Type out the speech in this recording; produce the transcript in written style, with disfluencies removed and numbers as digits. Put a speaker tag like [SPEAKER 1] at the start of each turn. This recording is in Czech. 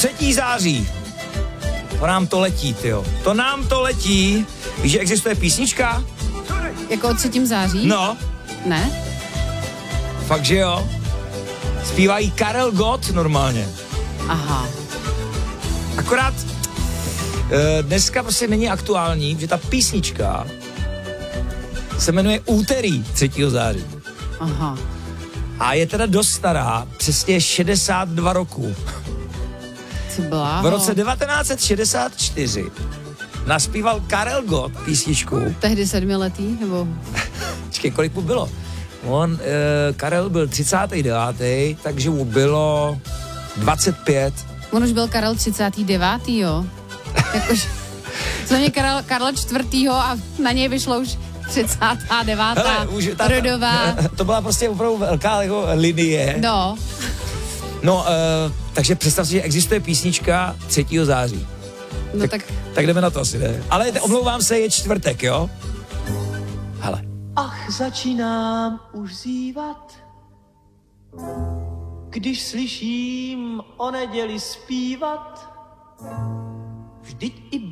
[SPEAKER 1] 3. září. To nám to letí, tyjo. To nám to letí. Víš, že existuje písnička?
[SPEAKER 2] Jako o 3. září?
[SPEAKER 1] No.
[SPEAKER 2] Ne?
[SPEAKER 1] Fakt, že jo? Zpívají Karel Gott normálně.
[SPEAKER 2] Aha.
[SPEAKER 1] Akorát dneska prostě není aktuální, že ta písnička se jmenuje Úterý 3. září.
[SPEAKER 2] Aha.
[SPEAKER 1] A je teda dost stará, přesně 62 roků.
[SPEAKER 2] Ty bláho.
[SPEAKER 1] V roce 1964 naspíval Karel Gott písničku.
[SPEAKER 2] Tehdy 7letý, nebo?
[SPEAKER 1] Počkej, kolik mu bylo? Karel byl 39., takže mu bylo 25.
[SPEAKER 2] On už byl Karel 39., jo? Jakože, co mě Karla 4. a na něj vyšlo už 39.
[SPEAKER 1] Hele, už
[SPEAKER 2] rodová.
[SPEAKER 1] To byla prostě opravdu velká jako linie.
[SPEAKER 2] No.
[SPEAKER 1] No, takže představ si, že existuje písnička 3. září.
[SPEAKER 2] No tak
[SPEAKER 1] Tak jdeme na to asi, ne? Ale omlouvám se, je čtvrtek, jo? Hele.
[SPEAKER 3] Ach, začínám už zívat, když slyším o neděli zpívat. Vždyť i